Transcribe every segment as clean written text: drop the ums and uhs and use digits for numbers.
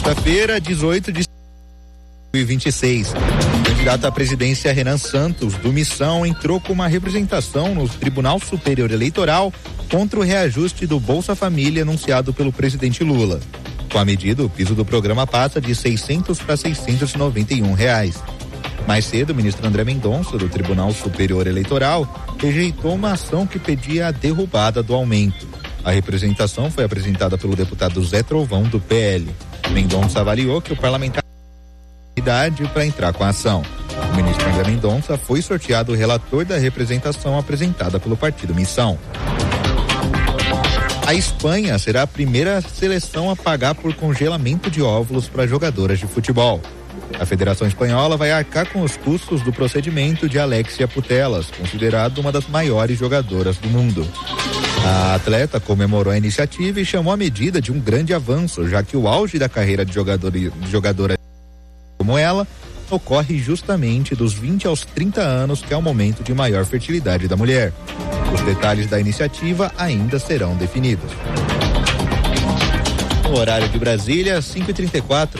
Sexta-feira, 18 de 2026. O candidato à presidência Renan Santos, do Missão, entrou com uma representação no Tribunal Superior Eleitoral contra o reajuste do Bolsa Família anunciado pelo presidente Lula. Com a medida, o piso do programa passa de R$600 para R$691. Mais cedo, o ministro André Mendonça, do Tribunal Superior Eleitoral, rejeitou uma ação que pedia a derrubada do aumento. A representação foi apresentada pelo deputado Zé Trovão, do PL. Mendonça avaliou que o parlamentar idade para entrar com a ação. O ministro André Mendonça foi sorteado o relator da representação apresentada pelo partido Missão. A Espanha será a primeira seleção a pagar por congelamento de óvulos para jogadoras de futebol. A Federação Espanhola vai arcar com os custos do procedimento de Alexia Putellas, considerada uma das maiores jogadoras do mundo. A atleta comemorou a iniciativa e chamou a medida de um grande avanço, já que o auge da carreira de jogadora como ela ocorre justamente dos 20 aos 30 anos, que é o momento de maior fertilidade da mulher. Os detalhes da iniciativa ainda serão definidos. No horário de Brasília, 5h34.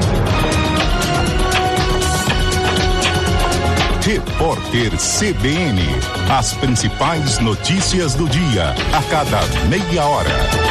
Repórter CBN. As principais notícias do dia, a cada meia hora.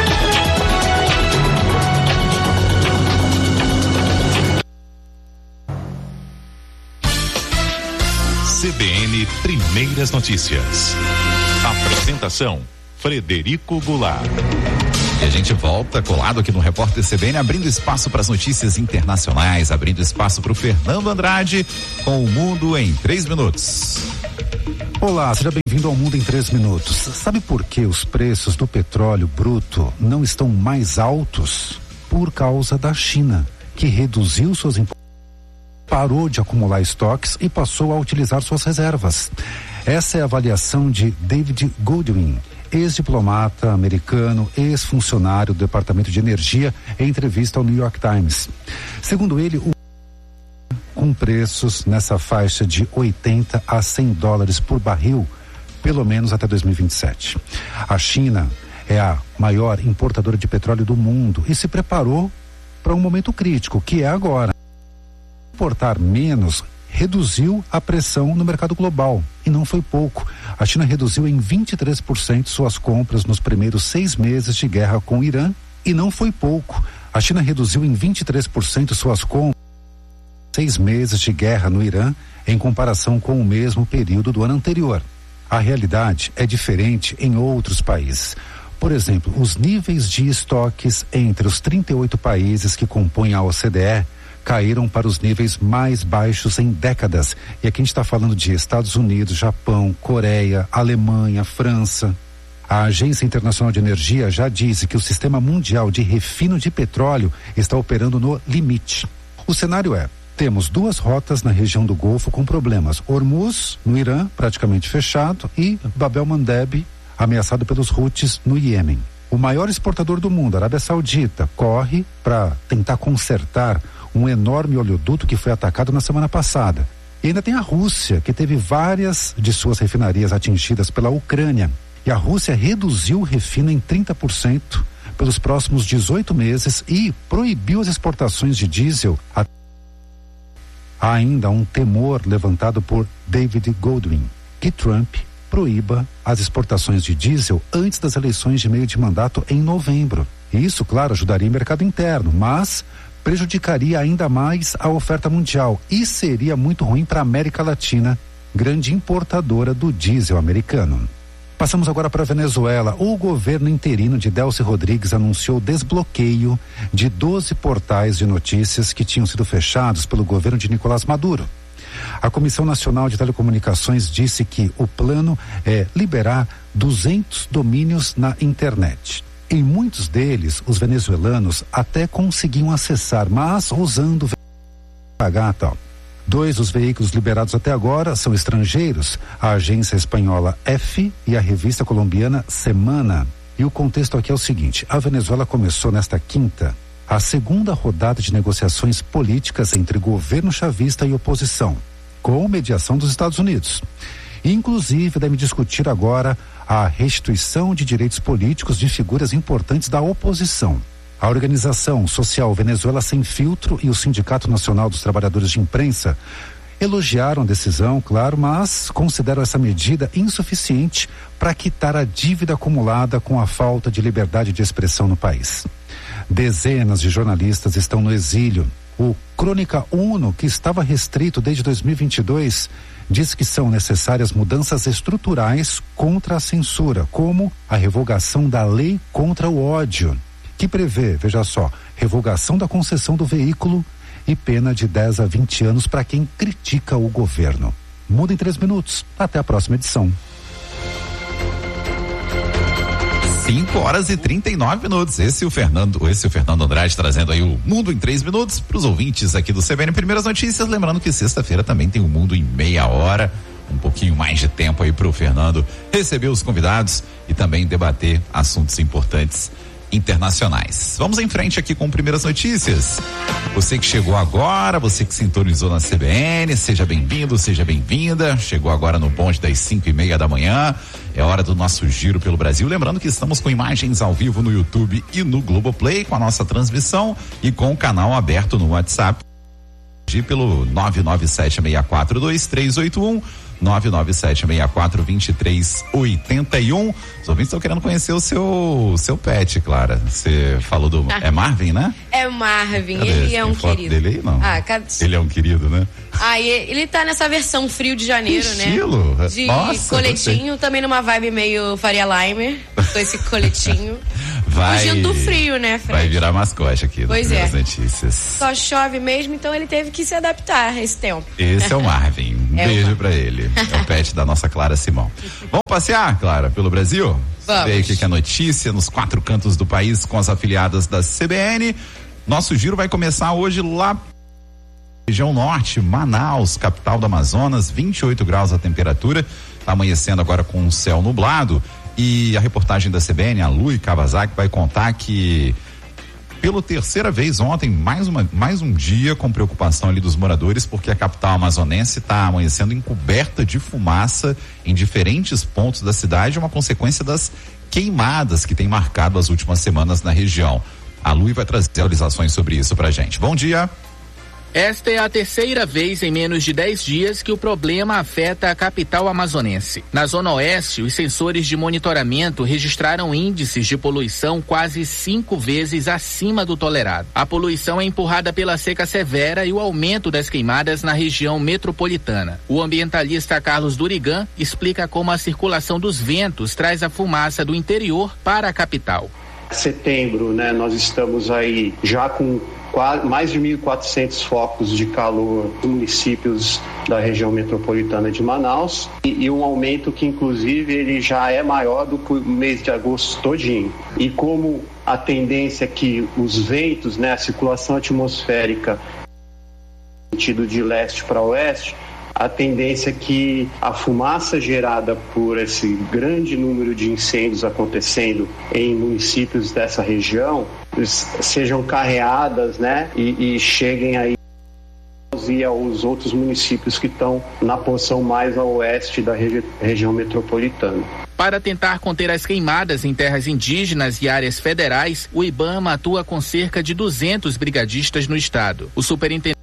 CBN Primeiras Notícias. Apresentação: Frederico Goulart. E a gente volta colado aqui no Repórter CBN, abrindo espaço para as notícias internacionais, abrindo espaço para o Fernando Andrade com o Mundo em 3 minutos. Olá, seja bem-vindo ao Mundo em 3 minutos. Sabe por que os preços do petróleo bruto não estão mais altos? Por causa da China, que reduziu suas importações, parou de acumular estoques e passou a utilizar suas reservas. Essa é a avaliação de David Goldwyn, ex-diplomata americano, ex-funcionário do Departamento de Energia, em entrevista ao New York Times. Segundo ele, com preços nessa faixa de 80 a 100 dólares por barril, pelo menos até 2027. A China é a maior importadora de petróleo do mundo e se preparou para um momento crítico, que é agora. Importar menos reduziu a pressão no mercado global, e não foi pouco. A China reduziu em 23% suas compras nos primeiros 6 meses de guerra com o Irã, e não foi pouco. A China reduziu em 23% suas compras em 6 meses de guerra no Irã, em comparação com o mesmo período do ano anterior. A realidade é diferente em outros países. Por exemplo, os níveis de estoques entre os 38 países que compõem a OCDE caíram para os níveis mais baixos em décadas. E aqui a gente está falando de Estados Unidos, Japão, Coreia, Alemanha, França. A Agência Internacional de Energia já disse que o sistema mundial de refino de petróleo está operando no limite. O cenário é: temos 2 rotas na região do Golfo com problemas. Hormuz, no Irã, praticamente fechado, e Bab el-Mandeb, ameaçado pelos Houthis no Iêmen. O maior exportador do mundo, a Arábia Saudita, corre para tentar consertar um enorme oleoduto que foi atacado na semana passada. E ainda tem a Rússia, que teve várias de suas refinarias atingidas pela Ucrânia. E a Rússia reduziu o refino em 30% pelos próximos 18 meses e proibiu as exportações de diesel. Há ainda um temor levantado por David Goldwyn, que Trump proíba as exportações de diesel antes das eleições de meio de mandato em novembro. E isso, claro, ajudaria o mercado interno, mas prejudicaria ainda mais a oferta mundial e seria muito ruim para a América Latina, grande importadora do diesel americano. Passamos agora para a Venezuela. O governo interino de Delcy Rodrigues anunciou desbloqueio de 12 portais de notícias que tinham sido fechados pelo governo de Nicolás Maduro. A Comissão Nacional de Telecomunicações disse que o plano é liberar 200 domínios na internet. Em muitos deles, os venezuelanos até conseguiam acessar, mas usando pagar tal. 2 dos veículos liberados até agora são estrangeiros, a agência espanhola F e a revista colombiana Semana. E o contexto aqui é o seguinte: a Venezuela começou nesta quinta a 2ª rodada de negociações políticas entre governo chavista e oposição, com mediação dos Estados Unidos. Inclusive, deve discutir agora a restituição de direitos políticos de figuras importantes da oposição. A organização social Venezuela Sem Filtro e o Sindicato Nacional dos Trabalhadores de Imprensa elogiaram a decisão, claro, mas consideram essa medida insuficiente para quitar a dívida acumulada com a falta de liberdade de expressão no país. Dezenas de jornalistas estão no exílio. O Crônica Uno, que estava restrito desde 2022, diz que são necessárias mudanças estruturais contra a censura, como a revogação da lei contra o ódio, que prevê, veja só, revogação da concessão do veículo e pena de 10 a 20 anos para quem critica o governo. Muda em 3 minutos. Até a próxima edição. 5h39. Esse é o Fernando Andrade trazendo aí o Mundo em 3 minutos para os ouvintes aqui do CBN Primeiras Notícias. Lembrando que sexta-feira também tem o Mundo em meia hora, um pouquinho mais de tempo aí para o Fernando receber os convidados e também debater assuntos importantes internacionais. Vamos em frente aqui com Primeiras Notícias. Você que chegou agora, você que sintonizou na CBN, seja bem-vindo, seja bem-vinda. Chegou agora no bonde das 5:30 da manhã. É hora do nosso giro pelo Brasil. Lembrando que estamos com imagens ao vivo no YouTube e no Globoplay, com a nossa transmissão e com o canal aberto no WhatsApp pelo 997642381. 997642381. Os ouvintes estão querendo conhecer o seu pet, Clara. Você falou do... É Marvin, né? É o Marvin. Cadê? Ele é um querido. Dele aí, não? Ele é um querido, né? Ele tá nessa versão frio de janeiro, que né? Estilo. De coletinho, também numa vibe meio Faria Limer, com esse coletinho. Fugindo do frio, né, Fred? Vai virar mascote aqui. Pois é. Notícias. Só chove mesmo, então ele teve que se adaptar a esse tempo. Esse é o Marvin. Um beijo pra ele. É o pet da nossa Clara Simão. Vamos passear, Clara, pelo Brasil? Vamos. Ver o que é notícia nos 4 cantos do país com as afiliadas da CBN. Nosso giro vai começar hoje lá região norte, Manaus, capital do Amazonas, 28 graus a temperatura. Tá amanhecendo agora com o céu nublado. E a reportagem da CBN, a Lui Kawasaki, vai contar que pela terceira vez ontem, mais um dia com preocupação ali dos moradores, porque a capital amazonense está amanhecendo encoberta de fumaça em diferentes pontos da cidade, uma consequência das queimadas que tem marcado as últimas semanas na região. A Lui vai trazer atualizações sobre isso pra gente. Bom dia. Esta é a terceira vez em menos de 10 dias que o problema afeta a capital amazonense. Na Zona Oeste, os sensores de monitoramento registraram índices de poluição quase 5 vezes acima do tolerado. A poluição é empurrada pela seca severa e o aumento das queimadas na região metropolitana. O ambientalista Carlos Durigan explica como a circulação dos ventos traz a fumaça do interior para a capital. Setembro, né, nós estamos aí já com mais de 1.400 focos de calor nos municípios da região metropolitana de Manaus e um aumento que inclusive ele já é maior do que o mês de agosto todinho. E como a tendência é que os ventos, né, a circulação atmosférica no sentido de leste para oeste, a tendência é que a fumaça gerada por esse grande número de incêndios acontecendo em municípios dessa região sejam carreadas, né, e cheguem aí e aos outros municípios que estão na porção mais a oeste da região metropolitana. Para tentar conter as queimadas em terras indígenas e áreas federais, o IBAMA atua com cerca de 200 brigadistas no estado. O superintendente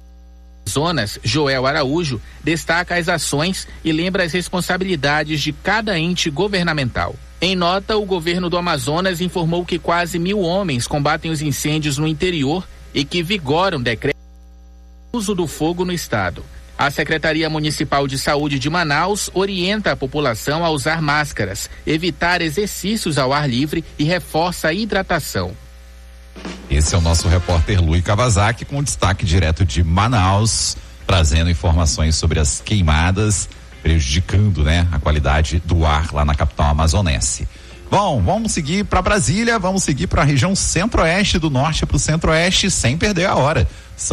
Zonas, Joel Araújo, destaca as ações e lembra as responsabilidades de cada ente governamental. Em nota, o governo do Amazonas informou que quase 1.000 homens combatem os incêndios no interior e que vigoram decreto de uso do fogo no estado. A Secretaria Municipal de Saúde de Manaus orienta a população a usar máscaras, evitar exercícios ao ar livre e reforça a hidratação. Esse é o nosso repórter Lui Kawasaki, com destaque direto de Manaus, trazendo informações sobre as queimadas, prejudicando, né, a qualidade do ar lá na capital amazonense. Bom, vamos seguir para Brasília, vamos seguir para a região centro-oeste, do norte para o centro-oeste, sem perder a hora. São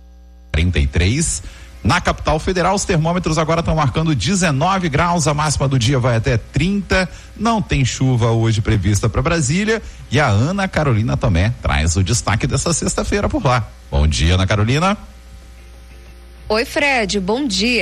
43. Na capital federal, os termômetros agora estão marcando 19 graus, a máxima do dia vai até 30. Não tem chuva hoje prevista para Brasília. E a Ana Carolina Tomé traz o destaque dessa sexta-feira por lá. Bom dia, Ana Carolina. Oi, Fred, bom dia.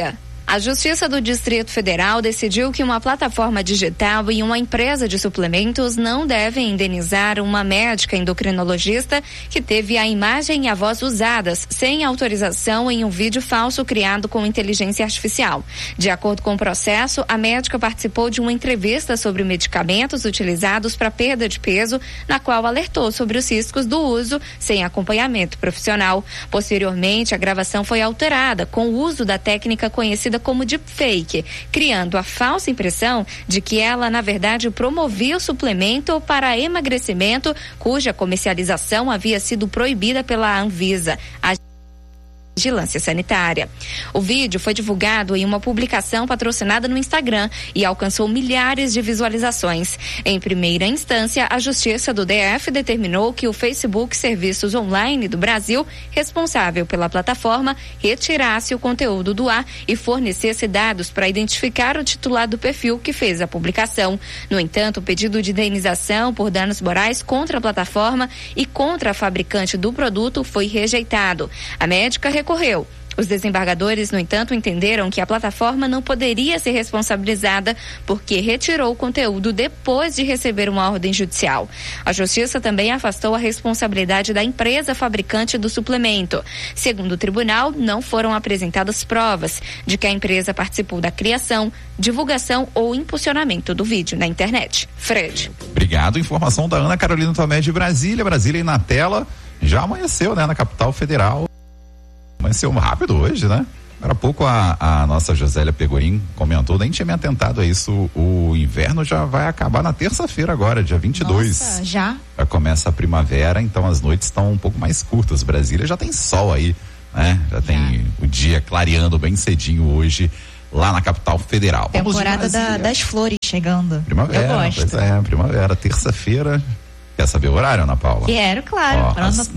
A Justiça do Distrito Federal decidiu que uma plataforma digital e uma empresa de suplementos não devem indenizar uma médica endocrinologista que teve a imagem e a voz usadas sem autorização em um vídeo falso criado com inteligência artificial. De acordo com o processo, a médica participou de uma entrevista sobre medicamentos utilizados para perda de peso, na qual alertou sobre os riscos do uso sem acompanhamento profissional. Posteriormente, a gravação foi alterada com o uso da técnica conhecida como deepfake, criando a falsa impressão de que ela, na verdade, promovia o suplemento para emagrecimento, cuja comercialização havia sido proibida pela Anvisa, a Vigilância Sanitária. O vídeo foi divulgado em uma publicação patrocinada no Instagram e alcançou milhares de visualizações. Em primeira instância, a Justiça do DF determinou que o Facebook Serviços Online do Brasil, responsável pela plataforma, retirasse o conteúdo do ar e fornecesse dados para identificar o titular do perfil que fez a publicação. No entanto, o pedido de indenização por danos morais contra a plataforma e contra a fabricante do produto foi rejeitado. A médica recorreu. Os desembargadores, no entanto, entenderam que a plataforma não poderia ser responsabilizada porque retirou o conteúdo depois de receber uma ordem judicial. A Justiça também afastou a responsabilidade da empresa fabricante do suplemento. Segundo o tribunal, não foram apresentadas provas de que a empresa participou da criação, divulgação ou impulsionamento do vídeo na internet. Fred. Obrigado. Informação da Ana Carolina Tomé de Brasília. Brasília aí na tela. Já amanheceu, né? Na capital federal. Amanheceu rápido hoje, né? Agora há pouco a nossa Josélia Pegorim comentou, nem tinha me atentado a isso, o inverno já vai acabar na terça-feira agora, dia 22. Nossa, já começa a primavera, então as noites estão um pouco mais curtas. Brasília já tem sol aí, né? Já tem o dia clareando bem cedinho hoje, lá na capital federal. Temporada das flores chegando. Primavera, eu gosto. Pois é, primavera, terça-feira. Quer saber o horário, Ana Paula? Quero, claro. Às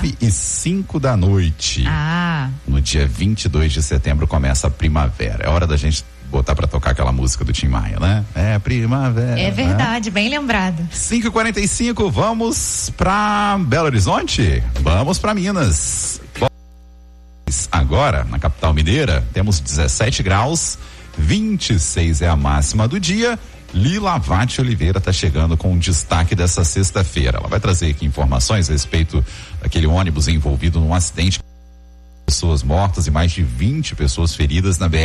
9:05 da noite. No dia 22 de setembro começa a primavera. É hora da gente botar pra tocar aquela música do Tim Maia, né? É primavera. É verdade, né? Bem lembrado. 5h45, vamos pra Belo Horizonte? Vamos pra Minas. Agora, na capital mineira, temos 17 graus, 26 é a máxima do dia. Lila Vatti Oliveira está chegando com um destaque dessa sexta-feira. Ela vai trazer aqui informações a respeito daquele ônibus envolvido num acidente, pessoas mortas e mais de 20 pessoas feridas na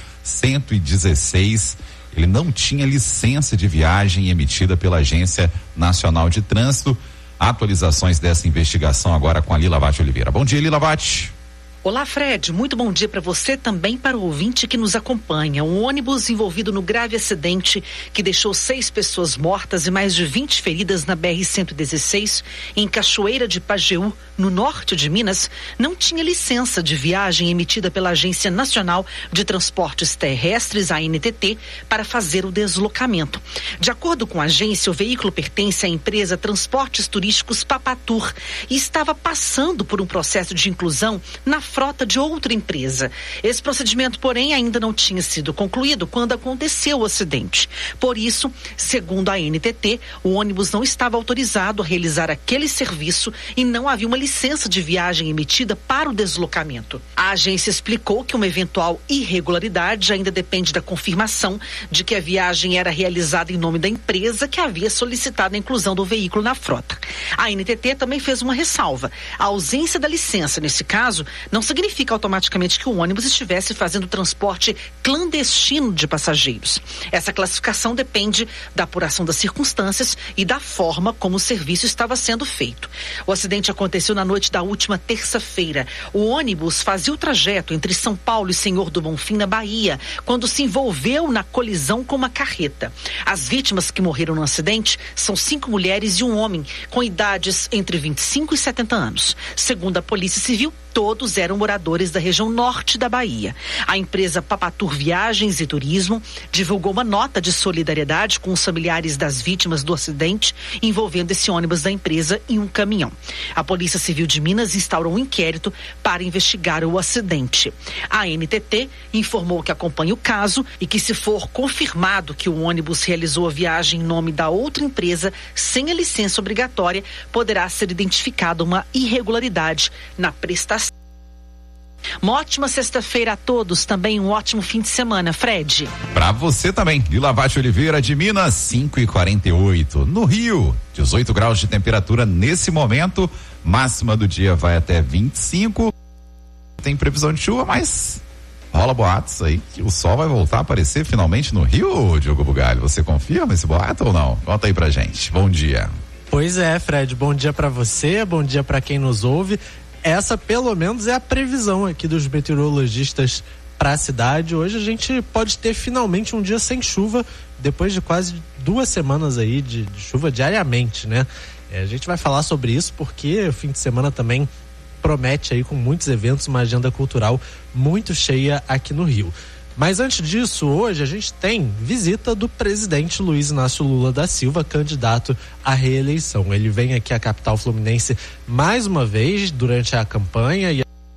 BR-116. Ele não tinha licença de viagem emitida pela Agência Nacional de Trânsito. Atualizações dessa investigação agora com a Lila Vatti Oliveira. Bom dia, Lila Vatti. Olá, Fred. Muito bom dia para você, também para o ouvinte que nos acompanha. Um ônibus envolvido no grave acidente que deixou 6 pessoas mortas e mais de 20 feridas na BR-116, em Cachoeira de Pajeú, no norte de Minas, não tinha licença de viagem emitida pela Agência Nacional de Transportes Terrestres, a ANTT, para fazer o deslocamento. De acordo com a agência, o veículo pertence à empresa Transportes Turísticos Papatur e estava passando por um processo de inclusão na frota de outra empresa. Esse procedimento, porém, ainda não tinha sido concluído quando aconteceu o acidente. Por isso, segundo a ANTT, o ônibus não estava autorizado a realizar aquele serviço e não havia uma licença de viagem emitida para o deslocamento. A agência explicou que uma eventual irregularidade ainda depende da confirmação de que a viagem era realizada em nome da empresa que havia solicitado a inclusão do veículo na frota. A ANTT também fez uma ressalva. A ausência da licença, nesse caso, não significa automaticamente que o ônibus estivesse fazendo transporte clandestino de passageiros. Essa classificação depende da apuração das circunstâncias e da forma como o serviço estava sendo feito. O acidente aconteceu na noite da última terça-feira. O ônibus fazia o trajeto entre São Paulo e Senhor do Bonfim, na Bahia, quando se envolveu na colisão com uma carreta. As vítimas que morreram no acidente são 5 mulheres e um homem, com idades entre 25 e 70 anos. Segundo a Polícia Civil, todos eram moradores da região norte da Bahia. A empresa Papatur Viagens e Turismo divulgou uma nota de solidariedade com os familiares das vítimas do acidente envolvendo esse ônibus da empresa e um caminhão. A Polícia Civil de Minas instaurou um inquérito para investigar o acidente. A ANTT informou que acompanha o caso e que, se for confirmado que o ônibus realizou a viagem em nome da outra empresa sem a licença obrigatória, poderá ser identificada uma irregularidade na prestação. Uma ótima sexta-feira a todos, também um ótimo fim de semana, Fred. Pra você também, Lila Vate Oliveira de Minas, 5h48. No Rio, 18 graus de temperatura nesse momento, máxima do dia vai até 25. Tem previsão de chuva, mas rola boatos aí que o sol vai voltar a aparecer finalmente no Rio, Diogo Bugalho. Você confirma esse boato ou não? Conta aí pra gente. Bom dia. Pois é, Fred, bom dia pra você, bom dia pra quem nos ouve. Essa, pelo menos, é a previsão aqui dos meteorologistas para a cidade. Hoje a gente pode ter finalmente um dia sem chuva, depois de quase 2 semanas aí de chuva diariamente, né? A gente vai falar sobre isso porque o fim de semana também promete aí com muitos eventos, uma agenda cultural muito cheia aqui no Rio. Mas antes disso, hoje a gente tem visita do presidente Luiz Inácio Lula da Silva, candidato à reeleição. Ele vem aqui à capital fluminense mais uma vez durante a campanha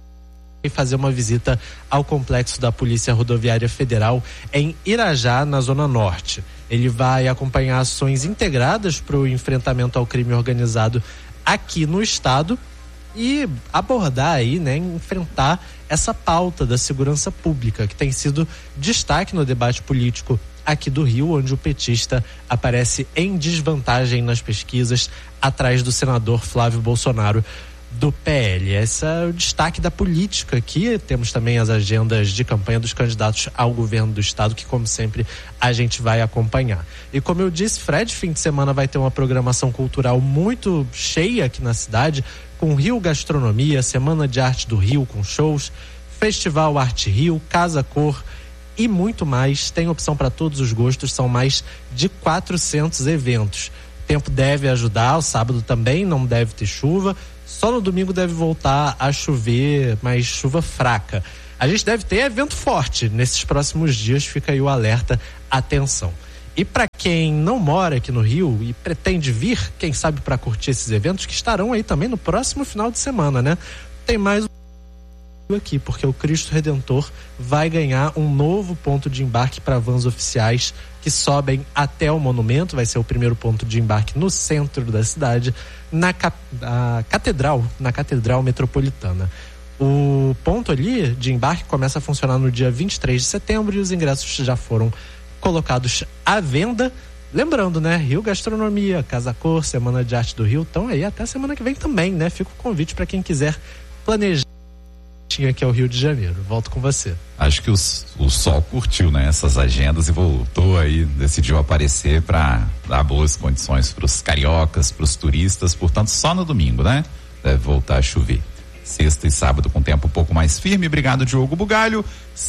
e fazer uma visita ao complexo da Polícia Rodoviária Federal em Irajá, na Zona Norte. Ele vai acompanhar ações integradas para o enfrentamento ao crime organizado aqui no estado e abordar aí, né, enfrentar essa pauta da segurança pública, que tem sido destaque no debate político aqui do Rio, onde o petista aparece em desvantagem nas pesquisas, atrás do senador Flávio Bolsonaro do PL. Esse é o destaque da política aqui. Temos também as agendas de campanha dos candidatos ao governo do estado, que, como sempre, a gente vai acompanhar. E como eu disse, Fred, fim de semana vai ter uma programação cultural muito cheia aqui na cidade, com Rio Gastronomia, Semana de Arte do Rio com shows, Festival Arte Rio, Casa Cor e muito mais. Tem opção para todos os gostos, são mais de 400 eventos. O tempo deve ajudar, o sábado também não deve ter chuva, só no domingo deve voltar a chover, mas chuva fraca. A gente deve ter evento forte nesses próximos dias, fica aí o alerta, atenção. E para quem não mora aqui no Rio e pretende vir, quem sabe para curtir esses eventos, que estarão aí também no próximo final de semana, né? Tem mais um aqui, porque o Cristo Redentor vai ganhar um novo ponto de embarque para vans oficiais que sobem até o monumento. Vai ser o primeiro ponto de embarque no centro da cidade, na Catedral Metropolitana. O ponto ali de embarque começa a funcionar no dia 23 de setembro e os ingressos já foram colocados à venda. Lembrando, né? Rio Gastronomia, Casa Cor, Semana de Arte do Rio estão aí até semana que vem também, né? Fica o convite para quem quiser planejar aqui ao Rio de Janeiro. Volto com você. Acho que o sol curtiu, né? Essas agendas e voltou aí, decidiu aparecer para dar boas condições para os cariocas, para os turistas, portanto só no domingo, né? Deve voltar a chover. Sexta e sábado com tempo um pouco mais firme. Obrigado, Diogo Bugalho.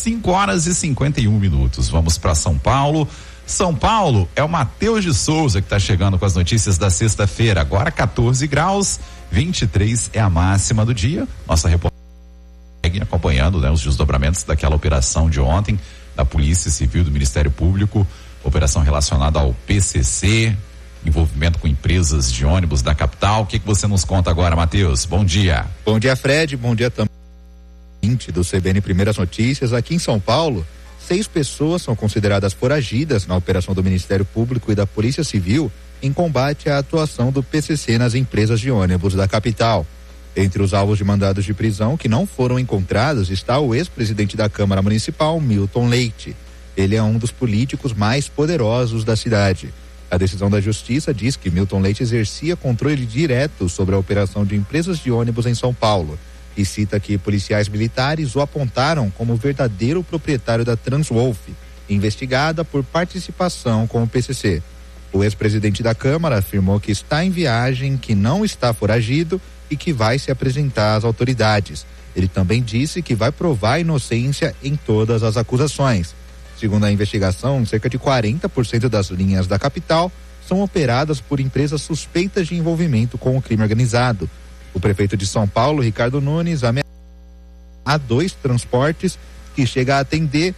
5h51. Vamos para São Paulo. São Paulo é o Matheus de Souza que está chegando com as notícias da sexta-feira. Agora 14 graus, 23 é a máxima do dia. Nossa repórter acompanhando, né, os desdobramentos daquela operação de ontem da Polícia Civil, do Ministério Público, operação relacionada ao PCC, envolvimento com empresas de ônibus da capital. O que você nos conta agora, Matheus? Bom dia. Bom dia, Fred. Bom dia também do CBN Primeiras Notícias. Aqui em São Paulo, 6 pessoas são consideradas foragidas na operação do Ministério Público e da Polícia Civil em combate à atuação do PCC nas empresas de ônibus da capital. Entre os alvos de mandados de prisão que não foram encontrados está o ex-presidente da Câmara Municipal, Milton Leite. Ele é um dos políticos mais poderosos da cidade. A decisão da Justiça diz que Milton Leite exercia controle direto sobre a operação de empresas de ônibus em São Paulo e cita que policiais militares o apontaram como verdadeiro proprietário da Transwolf, investigada por participação com o PCC. O ex-presidente da Câmara afirmou que está em viagem, que não está foragido e que vai se apresentar às autoridades. Ele também disse que vai provar a inocência em todas as acusações. Segundo a investigação, cerca de 40% das linhas da capital são operadas por empresas suspeitas de envolvimento com o crime organizado. O prefeito de São Paulo, Ricardo Nunes, ameaçou a 2 transportes que chega a atender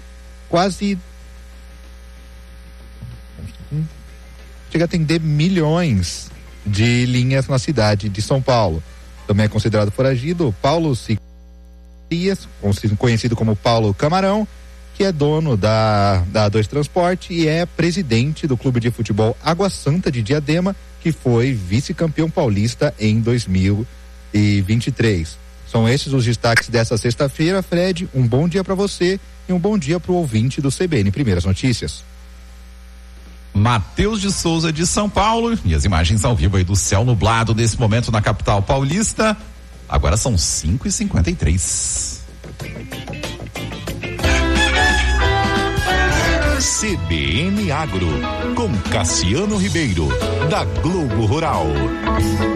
milhões de linhas na cidade de São Paulo. Também é considerado foragido Paulo Cias, conhecido como Paulo Camarão, que é dono da A2 Transporte e é presidente do Clube de Futebol Água Santa de Diadema, que foi vice-campeão paulista em 2023. São esses os destaques dessa sexta-feira. Fred, um bom dia para você e um bom dia para o ouvinte do CBN Primeiras Notícias. Matheus de Souza de São Paulo e as imagens ao vivo aí do céu nublado nesse momento na capital paulista. Agora são 5h53. CBN Agro, com Cassiano Ribeiro, da Globo Rural.